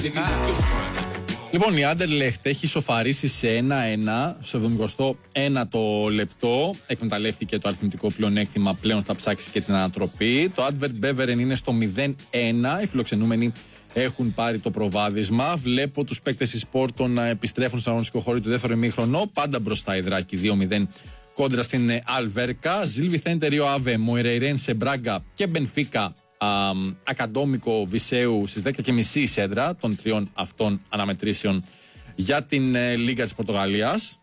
Λοιπόν, η Άντερλεχτ έχει ισοφαρίσει σε 1-1 στο 71ο λεπτό. Εκμεταλλεύτηκε το αριθμητικό πλεονέκτημα, πλέον θα ψάξει και την ανατροπή. Το Advert Beveren είναι στο 0-1. Οι φιλοξενούμενοι έχουν πάρει το προβάδισμα. Βλέπω τους παίκτες της Πόρτο να επιστρέφουν στον αγωνιστικό χώρο του δεύτερου ημίχρονου. Πάντα μπροστά η Δράκη 2-0 κόντρα στην Αλβέρκα. Ζιλ Βιθέντε Ρίο Άβε, Μοϊρεϊρένσε Μπράγκα και Μπενφίκα Ακαντόμικο Βισέου στις 10.30 η σέντρα των τριών αυτών αναμετρήσεων για την Λίγκα της Πορτογαλίας.